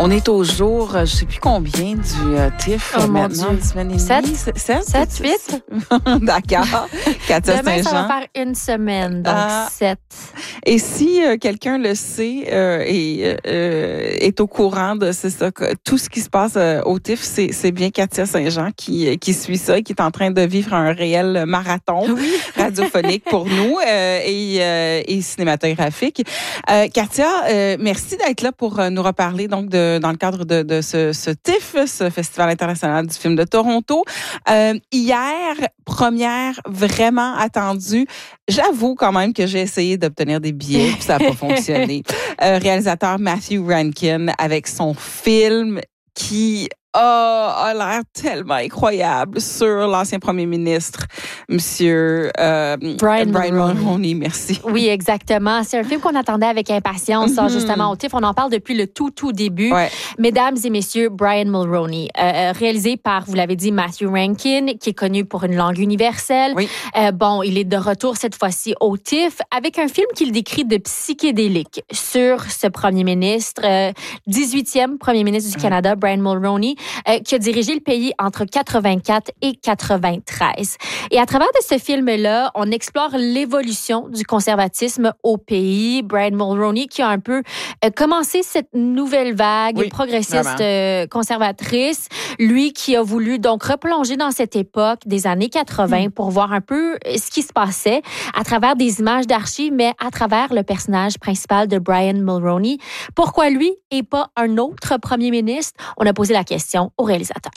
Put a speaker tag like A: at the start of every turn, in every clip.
A: On est au jour, je sais plus combien du TIFF maintenant, une semaine et demie.
B: 7, 8.
A: D'accord. Katia
B: Demain,
A: Saint-Jean.
B: ça va faire une semaine, donc 7.
A: Et si quelqu'un le sait et est au courant de tout ce qui se passe au TIFF, c'est bien Katia Saint-Jean qui suit ça et qui est en train de vivre un réel marathon radiophonique pour nous et cinématographique. Katia, merci d'être là pour nous reparler donc dans le cadre de ce TIFF, ce Festival international du film de Toronto. Hier, première vraiment attendue. J'avoue quand même que j'ai essayé d'obtenir des billets, puis ça n'a pas fonctionné. Réalisateur Matthew Rankin avec son film qui a l'air tellement incroyable sur l'ancien premier ministre, Monsieur Brian Mulroney. Merci.
B: Oui, exactement. C'est un film qu'on attendait avec impatience, justement, au TIFF. On en parle depuis le tout début. Ouais. Mesdames et messieurs, Brian Mulroney, réalisé par, vous l'avez dit, Matthew Rankin, qui est connu pour une langue universelle. Oui. Il est de retour cette fois-ci au TIFF avec un film qu'il décrit de psychédélique sur ce premier ministre, 18e premier ministre du Canada, Brian Mulroney, qui a dirigé le pays entre 84 et 93. Et à travers de ce film-là, on explore l'évolution du conservatisme au pays. Brian Mulroney qui a un peu commencé cette nouvelle vague progressiste conservatrice. Lui qui a voulu donc replonger dans cette époque des années 80 pour voir un peu ce qui se passait à travers des images d'archives, mais à travers le personnage principal de Brian Mulroney. Pourquoi lui et pas un autre premier ministre? On a posé la question au réalisateur.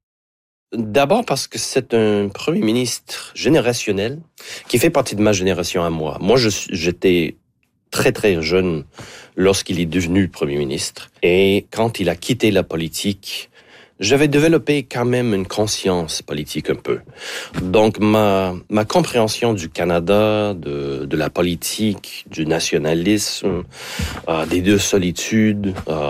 C: D'abord parce que c'est un premier ministre générationnel qui fait partie de ma génération à moi. Moi, j'étais très, très jeune lorsqu'il est devenu premier ministre. Et quand il a quitté la politique, j'avais développé quand même une conscience politique un peu. Donc, ma compréhension du Canada, de la politique, du nationalisme, des deux solitudes,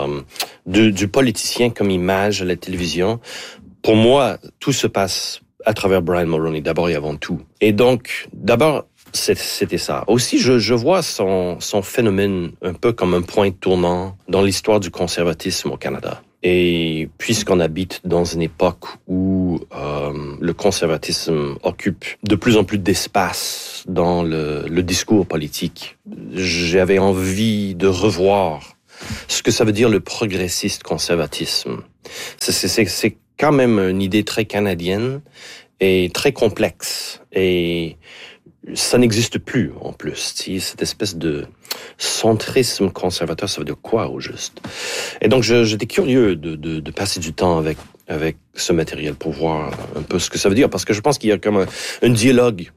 C: du politicien comme image à la télévision, pour moi, tout se passe à travers Brian Mulroney, d'abord et avant tout. Et donc, d'abord, c'était ça. Aussi, je vois son phénomène un peu comme un point tournant dans l'histoire du conservatisme au Canada. Et puisqu'on habite dans une époque où le conservatisme occupe de plus en plus d'espace dans le discours politique, j'avais envie de revoir ce que ça veut dire le progressiste conservatisme. C'est quand même une idée très canadienne et très complexe. Et ça n'existe plus, en plus. Cette espèce de centrisme conservateur, ça veut dire quoi, au juste? Et donc, j'étais curieux de passer du temps avec ce matériel pour voir un peu ce que ça veut dire, parce que je pense qu'il y a comme un dialogue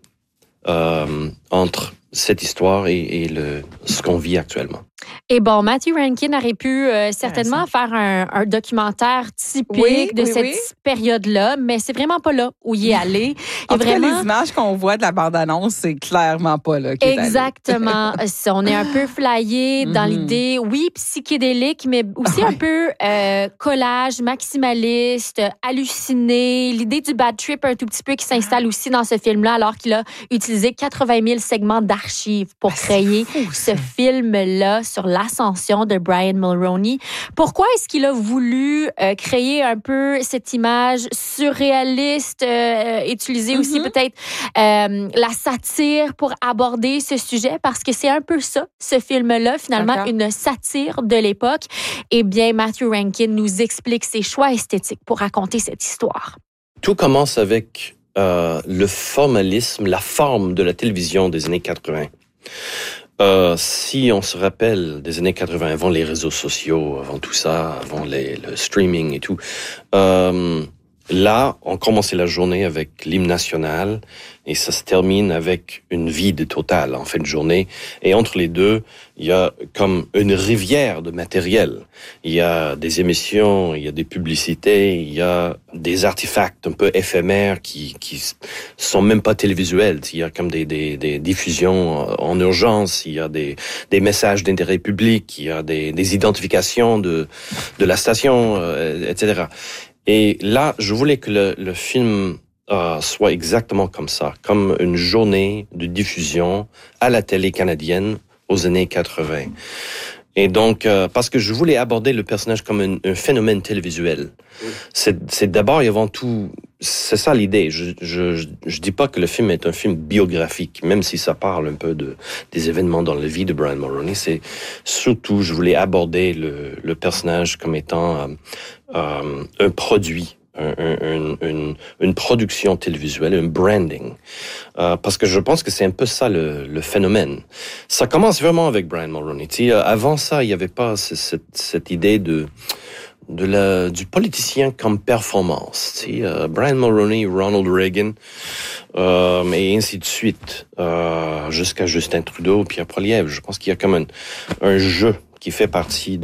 C: entre cette histoire et ce qu'on vit actuellement.
B: Et bon, Matthew Rankin aurait pu certainement faire un documentaire typique de cette période-là, mais c'est vraiment pas là où il est allé.
A: En tout cas, les images qu'on voit de la bande-annonce, c'est clairement pas là qu'il est allé.
B: Exactement. On est un peu flyé dans l'idée, psychédélique, mais aussi un peu collage, maximaliste, halluciné. L'idée du bad trip un tout petit peu qui s'installe aussi dans ce film-là, alors qu'il a utilisé 80 000 segments d'archives pour créer ce film-là sur l'ascension de Brian Mulroney. Pourquoi est-ce qu'il a voulu créer un peu cette image surréaliste, utiliser aussi peut-être la satire pour aborder ce sujet? Parce que c'est un peu ça, ce film-là, finalement, une satire de l'époque. Eh bien, Matthew Rankin nous explique ses choix esthétiques pour raconter cette histoire.
C: Tout commence avec le formalisme, la forme de la télévision des années 80. Si on se rappelle des années 80, avant les réseaux sociaux, avant tout ça, avant le streaming et tout, là, on commençait la journée avec l'hymne national et ça se termine avec une vide totale en fin de journée. Et entre les deux, il y a comme une rivière de matériel. Il y a des émissions, il y a des publicités, il y a des artefacts un peu éphémères qui sont même pas télévisuels. Il y a comme des diffusions en urgence, il y a des messages d'intérêt public, il y a des identifications de la station, etc. Et là, je voulais que le film soit exactement comme ça, comme une journée de diffusion à la télé canadienne aux années 80. Et donc, parce que je voulais aborder le personnage comme un phénomène télévisuel. C'est d'abord et avant tout, c'est ça l'idée. Je dis pas que le film est un film biographique, même si ça parle un peu des événements dans la vie de Brian Mulroney. C'est surtout, je voulais aborder le personnage comme étant un produit. Une production télévisuelle, un branding. Parce que je pense que c'est un peu ça le phénomène. Ça commence vraiment avec Brian Mulroney. Avant ça, il n'y avait pas cette idée du politicien comme performance. Brian Mulroney, Ronald Reagan, et ainsi de suite, jusqu'à Justin Trudeau, Pierre Poilievre. Je pense qu'il y a comme un jeu qui fait partie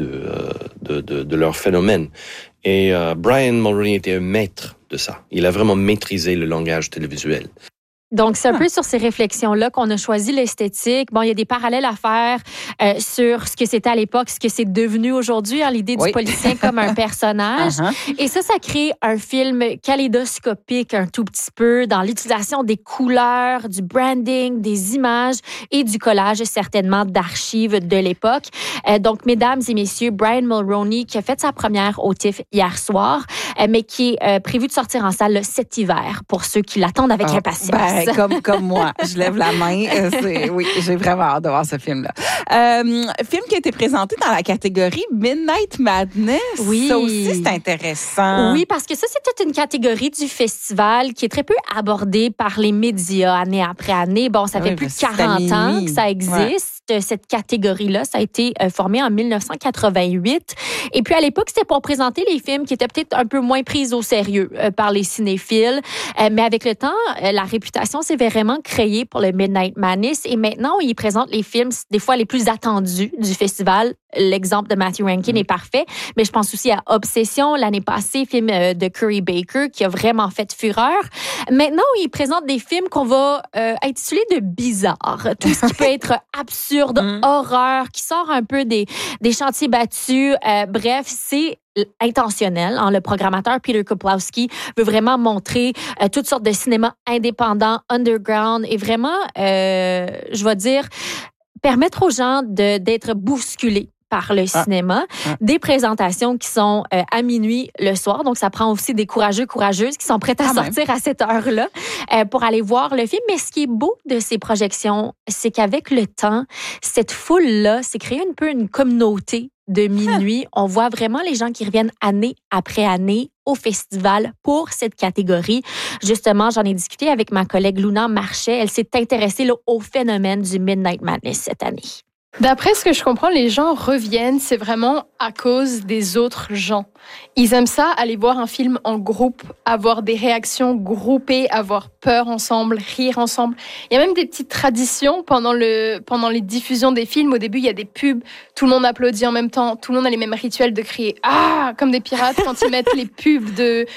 C: de leur phénomène. Et Brian Mulroney était un maître de ça. Il a vraiment maîtrisé le langage télévisuel.
B: Donc, c'est un peu sur ces réflexions-là qu'on a choisi l'esthétique. Bon, il y a des parallèles à faire sur ce que c'était à l'époque, ce que c'est devenu aujourd'hui, l'idée du politicien comme un personnage. Et ça crée un film kaléidoscopique un tout petit peu dans l'utilisation des couleurs, du branding, des images et du collage, certainement, d'archives de l'époque. Donc, mesdames et messieurs, Brian Mulroney, qui a fait sa première au TIFF hier soir, mais qui est prévu de sortir en salle cet hiver pour ceux qui l'attendent avec impatience.
A: Comme moi, je lève la main. Oui, j'ai vraiment hâte de voir ce film-là. Film qui a été présenté dans la catégorie Midnight Madness.
B: Oui.
A: Ça aussi, c'est intéressant.
B: Oui, parce que ça, c'est toute une catégorie du festival qui est très peu abordée par les médias année après année. Bon, ça fait plus de 40 ans que ça existe. Cette catégorie-là, ça a été formé en 1988. Et puis, à l'époque, c'était pour présenter les films qui étaient peut-être un peu moins pris au sérieux par les cinéphiles. Mais avec le temps, la réputation s'est vraiment créée pour le Midnight Madness. Et maintenant, il présente les films, des fois, les plus attendus du festival. L'exemple de Matthew Rankin est parfait. Mais je pense aussi à Obsession, l'année passée, film de Curry Baker, qui a vraiment fait fureur. Maintenant, il présente des films qu'on va intituler de bizarres. Tout ce qui peut être absurde, horreur, qui sort un peu des chantiers battus. Bref, c'est intentionnel. Le programmateur Peter Kuplowski veut vraiment montrer toutes sortes de cinéma indépendant, underground, et vraiment, je vais dire, permettre aux gens d'être bousculés par le cinéma. Des présentations qui sont à minuit le soir. Donc, ça prend aussi des courageux, courageuses qui sont prêtes à sortir à cette heure-là pour aller voir le film. Mais ce qui est beau de ces projections, c'est qu'avec le temps, cette foule-là, c'est créé un peu une communauté de minuit. On voit vraiment les gens qui reviennent année après année au festival pour cette catégorie. Justement, j'en ai discuté avec ma collègue Luna Marchais. Elle s'est intéressée au phénomène du Midnight Madness cette année.
D: D'après ce que je comprends, les gens reviennent, c'est vraiment à cause des autres gens. Ils aiment ça, aller voir un film en groupe, avoir des réactions groupées, avoir peur ensemble, rire ensemble. Il y a même des petites traditions pendant les diffusions des films. Au début, il y a des pubs, tout le monde applaudit en même temps, tout le monde a les mêmes rituels de crier « Ah !» comme des pirates quand ils mettent les pubs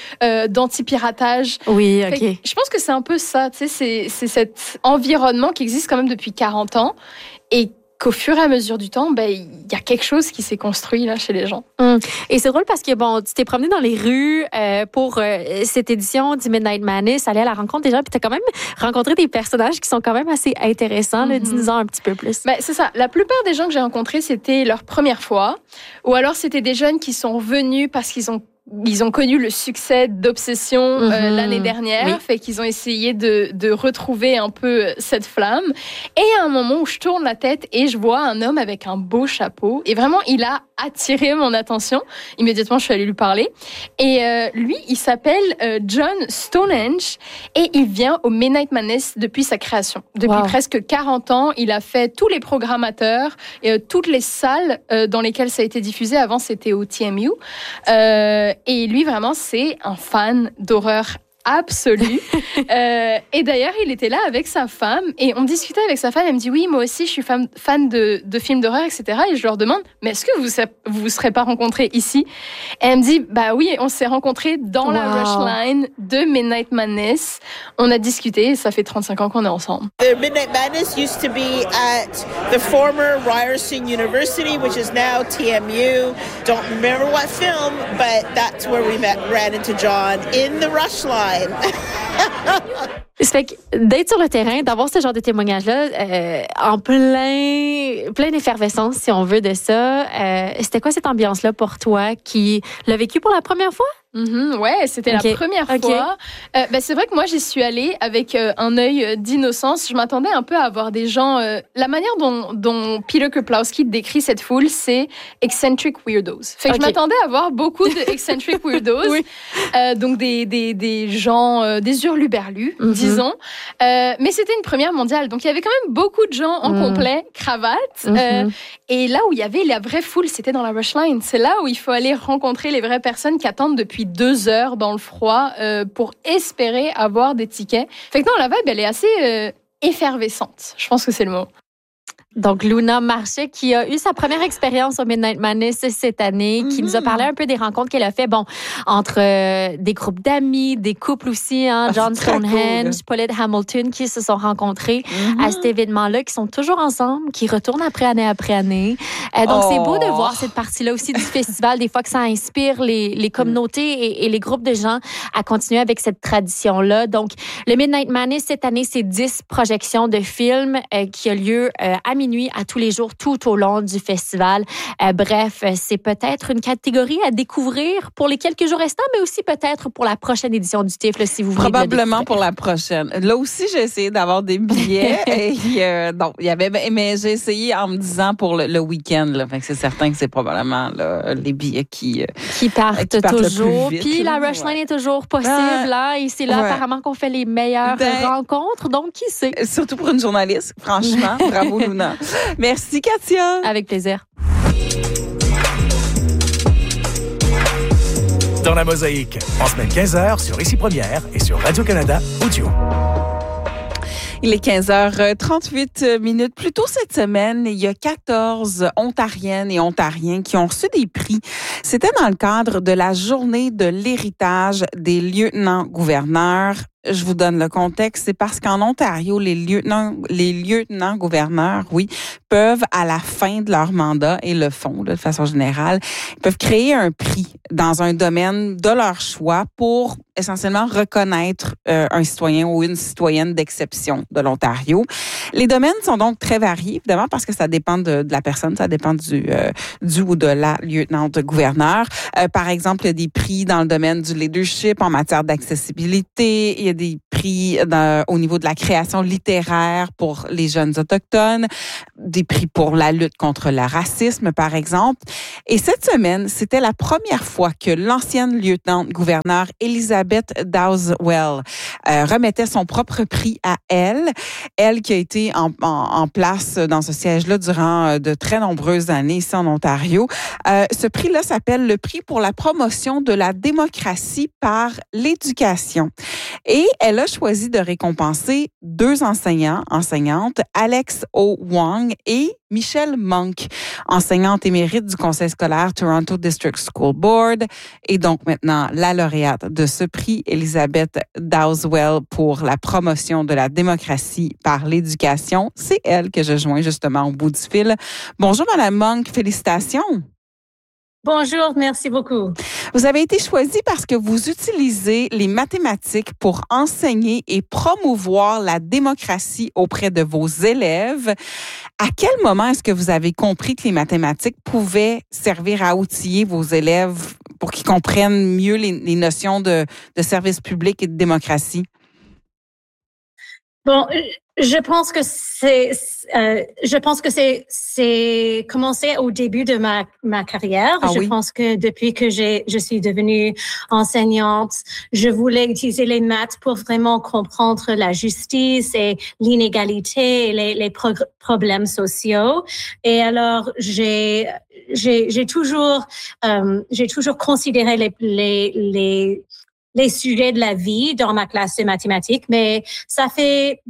D: d'anti-piratage.
B: Oui, OK.
D: Je pense que c'est un peu ça, tu sais, c'est cet environnement qui existe quand même depuis 40 ans et qu'au fur et à mesure du temps, il y a quelque chose qui s'est construit là chez les gens.
B: Et c'est drôle parce que tu t'es promené dans les rues pour cette édition du Midnight Madness, aller à la rencontre des gens, puis t'as quand même rencontré des personnages qui sont quand même assez intéressants. Dis-nous-en un petit peu plus.
D: C'est ça. La plupart des gens que j'ai rencontrés, c'était leur première fois, ou alors c'était des jeunes qui sont venus parce qu'ils ont connu le succès d'Obsession l'année dernière, fait qu'ils ont essayé de retrouver un peu cette flamme. Et à un moment où je tourne la tête et je vois un homme avec un beau chapeau, et vraiment il a attiré mon attention. Immédiatement, je suis allée lui parler. Et lui, il s'appelle John Stonehenge et il vient au Midnight Madness depuis sa création. Depuis presque 40 ans, il a fait tous les programmateurs et toutes les salles dans lesquelles ça a été diffusé. Avant, c'était au TMU. Et lui, vraiment, c'est un fan d'horreur absolu. Et d'ailleurs, il était là avec sa femme et on discutait avec sa femme. Elle me dit, oui, moi aussi, je suis fan de films d'horreur, etc. Et je leur demande, mais est-ce que vous serez pas rencontrés ici? Et elle me dit, bah oui, on s'est rencontrés dans la rush line de Midnight Madness. On a discuté et ça fait 35 ans qu'on est ensemble.
E: The Midnight Madness used to be at the former Ryerson University, which is now TMU. Don't remember what film, but that's where we ran into John in the rush line.
B: Ça fait que d'être sur le terrain, d'avoir ce genre de témoignage-là, en plein d'effervescence, si on veut, de ça, c'était quoi cette ambiance-là pour toi qui l'a vécu pour la première fois?
D: Ouais, c'était la première fois. C'est vrai que moi, j'y suis allée avec un œil d'innocence. Je m'attendais un peu à voir des gens... la manière dont Peter Kuplowski décrit cette foule, c'est eccentric weirdos. Fait que je m'attendais à voir beaucoup de eccentric weirdos. Oui. Donc des gens, des hurluberlus, disons. Mais c'était une première mondiale. Donc il y avait quand même beaucoup de gens en complet, cravate. Et là où il y avait la vraie foule, c'était dans la Rush Line. C'est là où il faut aller rencontrer les vraies personnes qui attendent depuis 2 heures dans le froid pour espérer avoir des tickets. Fait que non, la vibe, elle est assez effervescente. Je pense que c'est le mot.
B: Donc, Luna Marché, qui a eu sa première expérience au Midnight Madness cette année, qui nous a parlé un peu des rencontres qu'elle a fait, entre des groupes d'amis, des couples aussi, John Stonehenge, cool. Paulette Hamilton, qui se sont rencontrés à cet événement-là, qui sont toujours ensemble, qui retournent année après année. Donc, c'est beau de voir cette partie-là aussi du festival, des fois que ça inspire les communautés et les groupes de gens à continuer avec cette tradition-là. Donc, le Midnight Madness, cette année, c'est 10 projections de films qui a lieu à minuit à tous les jours, tout au long du festival. Bref, c'est peut-être une catégorie à découvrir pour les quelques jours restants, mais aussi peut-être pour la prochaine édition du TIFF, là, si vous voulez.
A: Probablement pour la prochaine. Là aussi, j'ai essayé d'avoir des billets. Mais j'ai essayé en me disant pour le week-end. Là. Fait que c'est certain que c'est probablement là, les billets qui partent
B: toujours. Puis la Rush Line est toujours possible. Et c'est là apparemment qu'on fait les meilleures rencontres. Donc, qui sait?
A: Surtout pour une journaliste, franchement. Bravo, Luna. Merci, Katia.
B: Avec plaisir.
F: Dans la Mosaïque, en semaine 15h sur Ici Première et sur Radio-Canada Audio.
A: Il est 15h38. Plus tôt cette semaine, il y a 14 Ontariennes et Ontariens qui ont reçu des prix. C'était dans le cadre de la journée de l'héritage des lieutenants-gouverneurs. Je vous donne le contexte. C'est parce qu'en Ontario, les lieutenants-gouverneurs, peuvent, à la fin de leur mandat, et le font de façon générale, peuvent créer un prix dans un domaine de leur choix pour essentiellement reconnaître un citoyen ou une citoyenne d'exception de l'Ontario. Les domaines sont donc très variés, évidemment, parce que ça dépend de la personne, ça dépend du ou de la lieutenant-gouverneur. Par exemple, il y a des prix dans le domaine du leadership en matière d'accessibilité. Il y a des prix au niveau de la création littéraire pour les jeunes autochtones, des prix pour la lutte contre le racisme, par exemple. Et cette semaine, c'était la première fois que l'ancienne lieutenant-gouverneur Elizabeth Dowswell remettait son propre prix à elle qui a été en place dans ce siège-là durant de très nombreuses années ici en Ontario. Ce prix-là s'appelle le prix pour la promotion de la démocratie par l'éducation. Et elle a choisi de récompenser 2 enseignantes, Alex O. Wong et Michelle Monk, enseignante émérite du Conseil scolaire Toronto District School Board. Et donc maintenant, la lauréate de ce prix, Elizabeth Dowswell, pour la promotion de la démocratie par l'éducation. C'est elle que je joins justement au bout du fil. Bonjour, Madame Monk. Félicitations.
G: Bonjour, merci beaucoup.
A: Vous avez été choisie parce que vous utilisez les mathématiques pour enseigner et promouvoir la démocratie auprès de vos élèves. À quel moment est-ce que vous avez compris que les mathématiques pouvaient servir à outiller vos élèves pour qu'ils comprennent mieux les notions de service public et de démocratie?
G: Bon, je pense que c'est commencé au début de ma carrière. Je pense que depuis que je suis devenue enseignante, je voulais utiliser les maths pour vraiment comprendre la justice et l'inégalité et les problèmes sociaux. Et alors, j'ai toujours considéré les sujets de la vie dans ma classe de mathématiques, mais ça fait,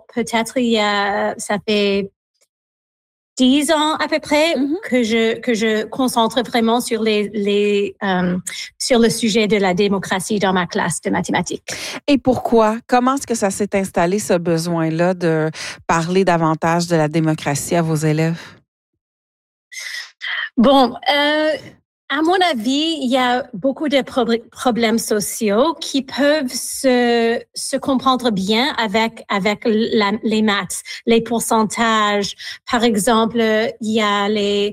G: ça fait 10 ans à peu près que je concentre vraiment sur sur le sujet de la démocratie dans ma classe de mathématiques.
A: Et pourquoi? Comment est-ce que ça s'est installé, ce besoin-là de parler davantage de la démocratie à vos élèves?
G: Bon, À mon avis, il y a beaucoup de problèmes sociaux qui peuvent se comprendre bien avec les maths, les pourcentages. Par exemple, il y a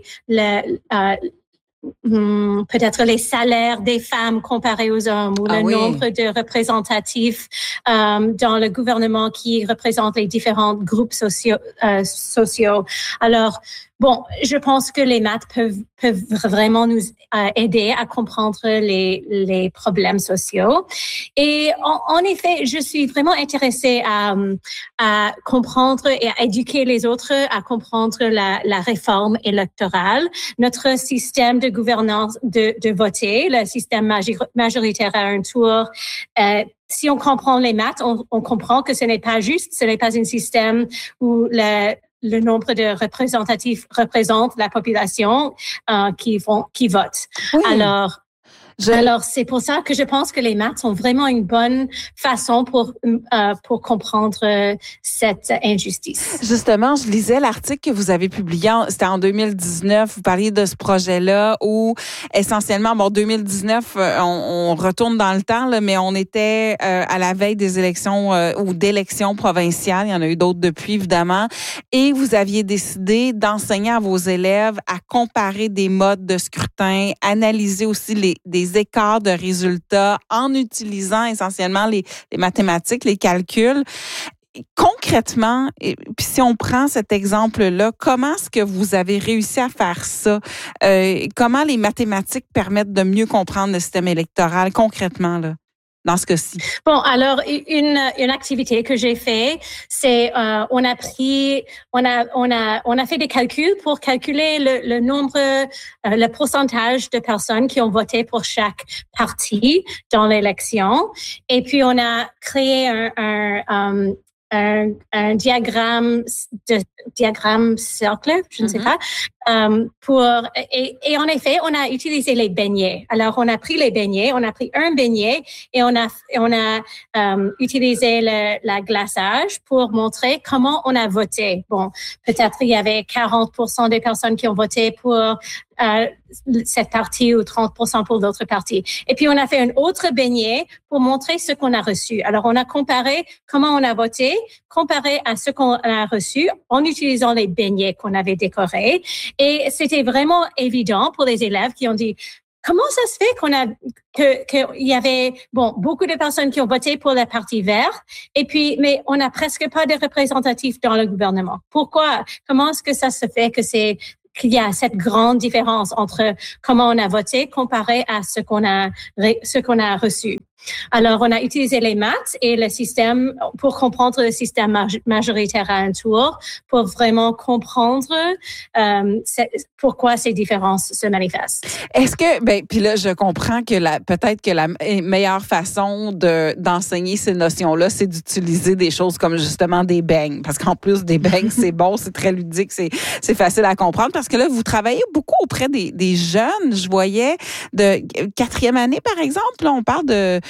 G: peut-être les salaires des femmes comparés aux hommes ou nombre de représentatifs dans le gouvernement qui représentent les différents groupes sociaux. Alors, bon, je pense que les maths peuvent vraiment nous aider à comprendre les problèmes sociaux. Et en effet, je suis vraiment intéressée à comprendre et à éduquer les autres à comprendre la réforme électorale, notre système de gouvernance de voter, le système majoritaire à un tour. Si on comprend les maths, on comprend que ce n'est pas juste, ce n'est pas un système où le nombre de représentatifs représente la population qui vote. Oui. Alors, c'est pour ça que je pense que les maths sont vraiment une bonne façon pour comprendre cette injustice.
A: Justement, je lisais l'article que vous avez publié, c'était en 2019, vous parliez de ce projet-là où essentiellement, 2019, on retourne dans le temps, là, mais on était à la veille des élections ou d'élections provinciales, il y en a eu d'autres depuis, évidemment, et vous aviez décidé d'enseigner à vos élèves à comparer des modes de scrutin, analyser aussi des écarts de résultats en utilisant essentiellement les mathématiques, les calculs. Concrètement, puis si on prend cet exemple-là, comment est-ce que vous avez réussi à faire ça? Comment les mathématiques permettent de mieux comprendre le système électoral concrètement, là? Dans ce cas-ci?
G: Bon, alors une activité que j'ai fait, c'est on a fait des calculs pour calculer le nombre, le pourcentage de personnes qui ont voté pour chaque parti dans l'élection, et puis on a créé un diagramme cercle, je ne sais pas, et en effet, on a utilisé les beignets. Alors, on a pris les beignets, on a pris un beignet et on a utilisé la glaçage pour montrer comment on a voté. Bon, peut-être il y avait 40% des personnes qui ont voté pour cette partie ou 30% pour d'autres parties. Et puis, on a fait un autre beignet pour montrer ce qu'on a reçu. Alors, on a comparé comment on a voté, comparé à ce qu'on a reçu en utilisant les beignets qu'on avait décorés. Et c'était vraiment évident pour les élèves qui ont dit comment ça se fait qu'il y avait beaucoup de personnes qui ont voté pour la partie verte mais on n'a presque pas de représentatifs dans le gouvernement. Pourquoi? Comment est-ce que ça se fait qu'il y a cette grande différence entre comment on a voté comparé à ce qu'on a reçu? Alors, on a utilisé les maths et le système pour comprendre le système majoritaire à un tour, pour vraiment comprendre pourquoi ces différences se manifestent.
A: Est-ce que, puis là, je comprends que peut-être que la meilleure façon d'enseigner ces notions-là, c'est d'utiliser des choses comme justement des beignes. Parce qu'en plus, des beignes, c'est bon, c'est très ludique, c'est facile à comprendre. Parce que là, vous travaillez beaucoup auprès des jeunes. Je voyais de 4e année, par exemple. Là, on parle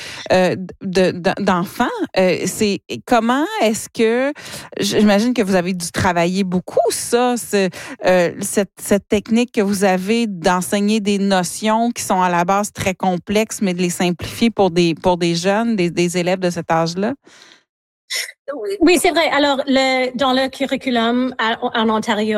A: d'enfants. C'est comment est-ce que j'imagine que vous avez dû travailler beaucoup cette technique que vous avez d'enseigner des notions qui sont à la base très complexes, mais de les simplifier pour des jeunes, des élèves de cet âge-là?
G: Oui, c'est vrai. Alors, dans le curriculum en Ontario,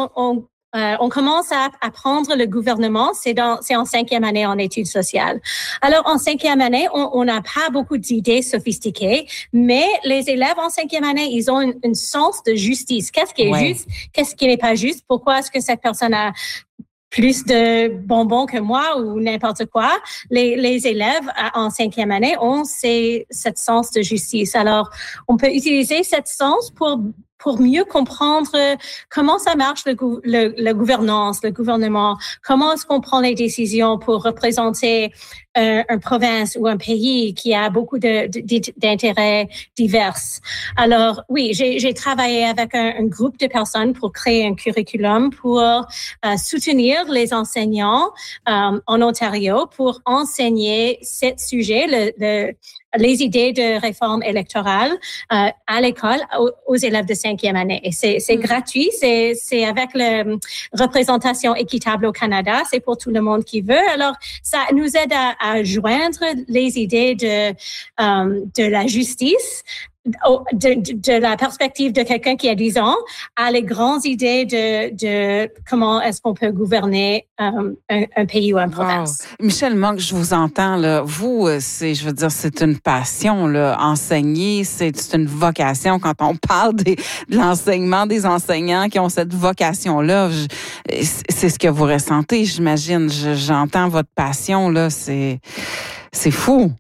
G: on commence à apprendre le gouvernement, c'est en 5e année en études sociales. Alors, en 5e année, on n'a pas beaucoup d'idées sophistiquées, mais les élèves en 5e année, ils ont un sens de justice. Qu'est-ce qui est juste? Qu'est-ce qui n'est pas juste? Pourquoi est-ce que cette personne a plus de bonbons que moi ou n'importe quoi? Les élèves en 5e année ont cette sens de justice. Alors, on peut utiliser cette sens pour mieux comprendre comment ça marche la gouvernance, le gouvernement, comment est-ce qu'on prend les décisions pour représenter une province ou un pays qui a beaucoup d'intérêts divers. Alors, oui, j'ai travaillé avec un groupe de personnes pour créer un curriculum pour soutenir les enseignants en Ontario pour enseigner ce sujet, les idées de réforme électorale à l'école aux élèves de 5e année. Et c'est gratuit, c'est avec la représentation équitable au Canada, c'est pour tout le monde qui veut. Alors, ça nous aide à joindre les idées de la justice, de la perspective de quelqu'un qui a 10 ans à les grandes idées de comment est-ce qu'on peut gouverner un pays ou une province.
A: Wow. Michel Monk, je vous entends là. Vous, c'est une passion là. Enseigner, c'est une vocation. Quand on parle de l'enseignement des enseignants qui ont cette vocation-là, c'est ce que vous ressentez, j'imagine. J'entends votre passion là. C'est fou.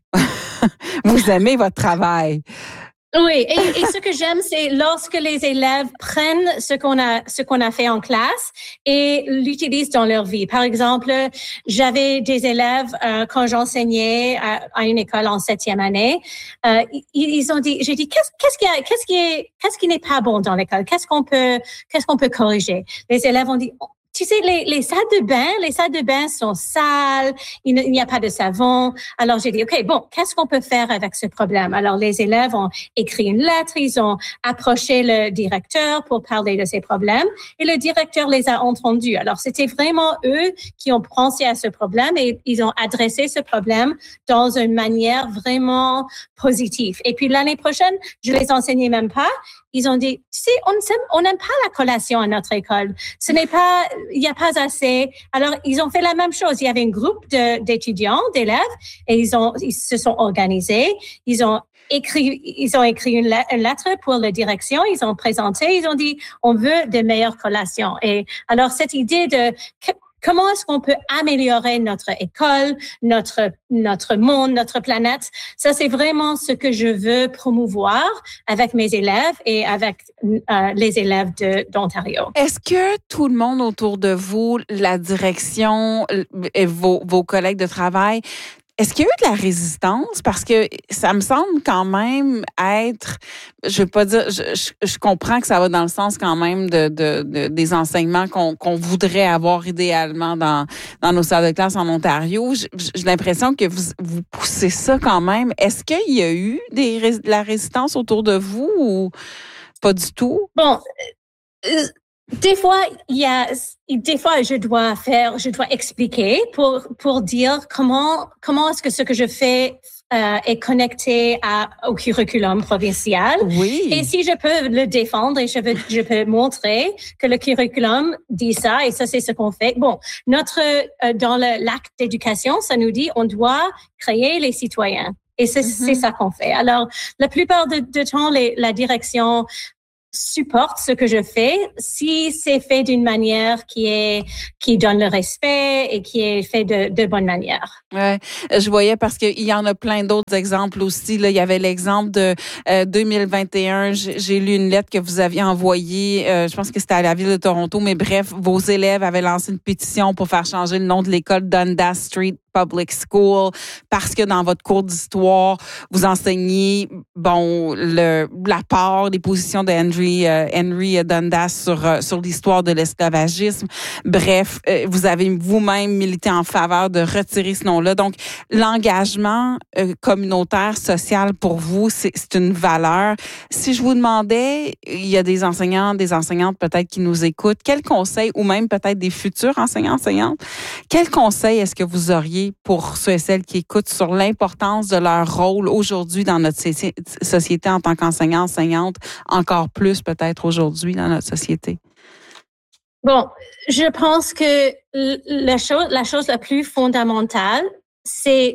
A: Vous aimez votre travail.
G: Oui, et ce que j'aime, c'est lorsque les élèves prennent ce qu'on a fait en classe et l'utilisent dans leur vie. Par exemple, j'avais des élèves quand j'enseignais à une école en 7e année. Ils ont dit, j'ai dit, qu'est-ce qui n'est pas bon dans l'école? Qu'est-ce qu'on peut corriger? Les élèves ont dit, tu sais, les salles de bain sont sales, il n'y a pas de savon. Alors, j'ai dit, OK, bon, qu'est-ce qu'on peut faire avec ce problème? Alors, les élèves ont écrit une lettre, ils ont approché le directeur pour parler de ces problèmes et le directeur les a entendus. Alors, c'était vraiment eux qui ont pensé à ce problème et ils ont adressé ce problème dans une manière vraiment positive. Et puis, l'année prochaine, je les enseignais même pas. Ils ont dit, tu sais, on n'aime pas la collation à notre école. Il n'y a pas assez. Alors, ils ont fait la même chose. Il y avait un groupe d'étudiants, d'élèves, et ils se sont organisés. Ils ont écrit une lettre pour la direction. Ils ont présenté. Ils ont dit, on veut de meilleures collations. Et alors, cette idée de comment est-ce qu'on peut améliorer notre école, notre monde, notre planète? Ça, c'est vraiment ce que je veux promouvoir avec mes élèves et avec les élèves d'Ontario.
A: Est-ce que tout le monde autour de vous, la direction et vos collègues de travail, est-ce qu'il y a eu de la résistance? Parce que ça me semble quand même être, je veux pas dire, je comprends que ça va dans le sens quand même des enseignements qu'on voudrait avoir idéalement dans nos salles de classe en Ontario. J'ai l'impression que vous poussez ça quand même. Est-ce qu'il y a eu de la résistance autour de vous ou pas du tout?
G: Bon. Des fois, je dois expliquer pour dire comment est-ce que ce que je fais est connecté au curriculum provincial.
A: Oui.
G: Et si je peux le défendre et je peux montrer que le curriculum dit ça et ça c'est ce qu'on fait. Bon, dans l'acte d'éducation, ça nous dit on doit créer les citoyens. Et c'est ça qu'on fait. Alors, la plupart du temps, la direction supporte ce que je fais si c'est fait d'une manière qui donne le respect et qui est fait de bonne manière.
A: Ouais, je voyais parce qu'il y en a plein d'autres exemples aussi. Là, il y avait l'exemple de 2021. J'ai lu une lettre que vous aviez envoyée. Je pense que c'était à la ville de Toronto, mais bref, vos élèves avaient lancé une pétition pour faire changer le nom de l'école Dundas Street Public School parce que dans votre cours d'histoire, vous enseignez l'apport des positions de Henry Dundas sur l'histoire de l'esclavagisme. Bref, vous avez vous-même milité en faveur de retirer ce nom-là. Donc, l'engagement communautaire, social pour vous, c'est une valeur. Si je vous demandais, il y a des enseignants, des enseignantes peut-être qui nous écoutent, quels conseils, ou même peut-être des futurs enseignants, enseignantes, quels conseils est-ce que vous auriez pour ceux et celles qui écoutent sur l'importance de leur rôle aujourd'hui dans notre société en tant qu'enseignant, enseignante, encore plus peut-être aujourd'hui dans notre société?
G: Bon, je pense que la chose la plus fondamentale, c'est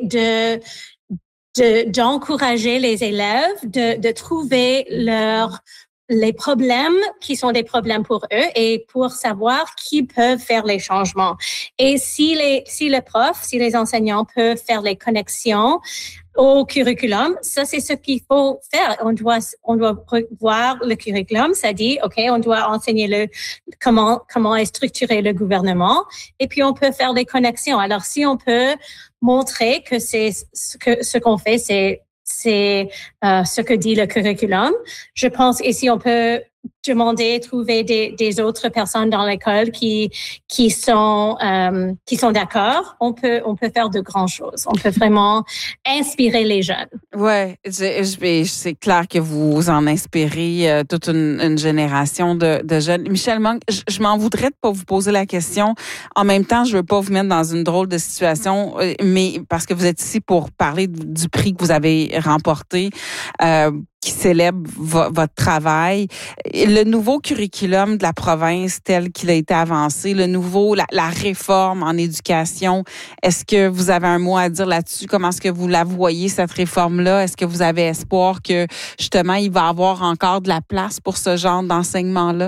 G: d'encourager les élèves de trouver les problèmes qui sont des problèmes pour eux et pour savoir qui peuvent faire les changements. Et si les enseignants peuvent faire les connexions au curriculum, ça c'est ce qu'il faut faire. On doit voir le curriculum, ça dit OK, on doit enseigner comment est structuré le gouvernement et puis on peut faire des connexions. Alors si on peut montrer que c'est ce qu'on fait, c'est ce que dit le curriculum. Je pense, et si on peut demander, trouver des autres personnes dans l'école qui sont d'accord, on peut faire de grandes choses. On peut vraiment inspirer les jeunes.
A: Ouais, c'est clair que vous en inspirez toute une génération de jeunes. Michel Monk, je m'en voudrais de pas vous poser la question. En même temps, je veux pas vous mettre dans une drôle de situation, mais parce que vous êtes ici pour parler du prix que vous avez remporté, qui célèbre votre travail. Le nouveau curriculum de la province tel qu'il a été avancé, la réforme en éducation, est-ce que vous avez un mot à dire là-dessus? Comment est-ce que vous la voyez, cette réforme-là? Est-ce que vous avez espoir que, justement, il va y avoir encore de la place pour ce genre d'enseignement-là?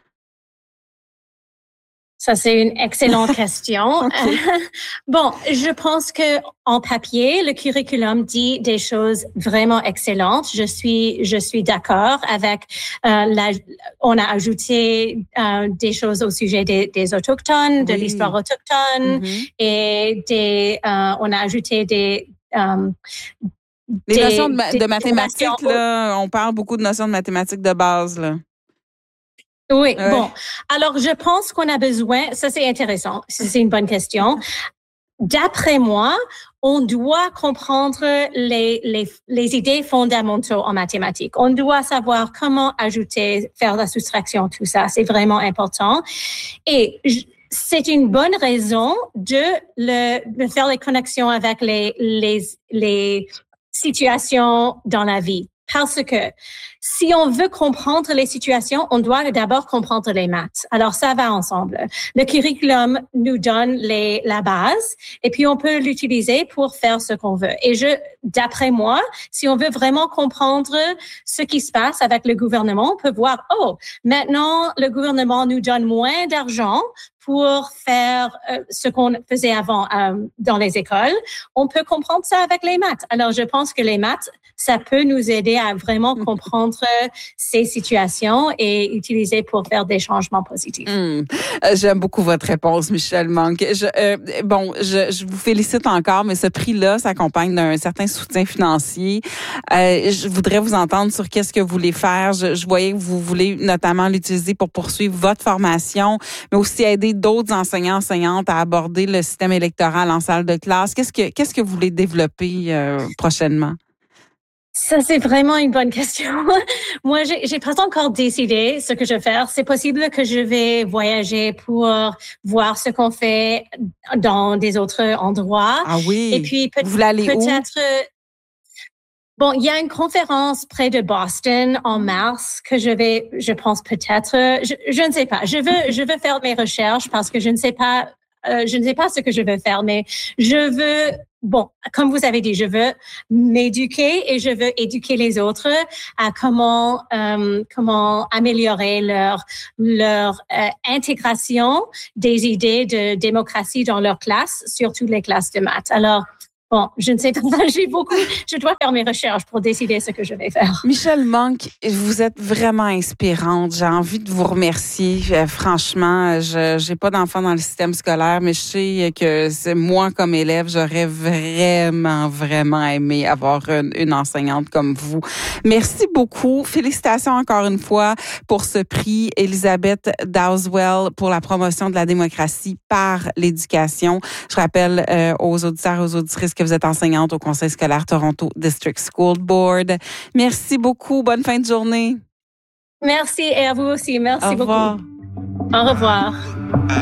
G: Ça, c'est une excellente question. Bon, je pense que en papier, le curriculum dit des choses vraiment excellentes. Je suis d'accord avec on a ajouté des choses au sujet des autochtones, de l'histoire autochtone, et on a ajouté des
A: notions de mathématiques, là, on parle beaucoup de notions de mathématiques de base, là.
G: Oui, bon. Alors, je pense qu'on a besoin, ça c'est intéressant, c'est une bonne question. D'après moi, on doit comprendre les idées fondamentaux en mathématiques. On doit savoir comment ajouter, faire la soustraction, tout ça. C'est vraiment important. Et c'est une bonne raison de faire les connexions avec les situations dans la vie. Parce que si on veut comprendre les situations, on doit d'abord comprendre les maths. Alors, ça va ensemble. Le curriculum nous donne la base et puis on peut l'utiliser pour faire ce qu'on veut. Et d'après moi, si on veut vraiment comprendre ce qui se passe avec le gouvernement, on peut voir, maintenant, le gouvernement nous donne moins d'argent pour faire ce qu'on faisait avant dans les écoles. On peut comprendre ça avec les maths. Alors, je pense que les maths, ça peut nous aider à vraiment comprendre ces situations et utiliser pour faire des changements positifs.
A: J'aime beaucoup votre réponse, Michel Monk. Je vous félicite encore, mais ce prix-là s'accompagne d'un certain soutien financier. Je voudrais vous entendre sur qu'est-ce que vous voulez faire. Je voyais que vous voulez notamment l'utiliser pour poursuivre votre formation, mais aussi aider d'autres enseignants-enseignantes à aborder le système électoral en salle de classe. Qu'est-ce que vous voulez développer prochainement?
G: Ça, c'est vraiment une bonne question. Moi, j'ai pas encore décidé ce que je vais faire. C'est possible que je vais voyager pour voir ce qu'on fait dans des autres endroits.
A: Ah oui.
G: Et puis,
A: vous voulez aller
G: peut-être. Bon, il y a une conférence près de Boston en mars que je pense peut-être, je ne sais pas. Je veux faire mes recherches parce que je ne sais pas ce que je veux faire, mais comme vous avez dit, je veux m'éduquer et je veux éduquer les autres à comment améliorer leur intégration des idées de démocratie dans leur classe, surtout les classes de maths. Alors, bon, je ne sais pas, je dois faire mes recherches pour décider ce que je vais faire.
A: Michel Monk, vous êtes vraiment inspirante. J'ai envie de vous remercier. Franchement, je n'ai pas d'enfants dans le système scolaire, mais je sais que moi, comme élève, j'aurais vraiment, vraiment aimé avoir une enseignante comme vous. Merci beaucoup. Félicitations encore une fois pour ce prix Elizabeth Dowswell pour la promotion de la démocratie par l'éducation. Je rappelle aux auditeurs et aux auditrices que vous êtes enseignante au Conseil scolaire Toronto District School Board. Merci beaucoup. Bonne fin de journée.
G: Merci et à vous aussi. Merci beaucoup.
A: Au revoir.
G: Au revoir.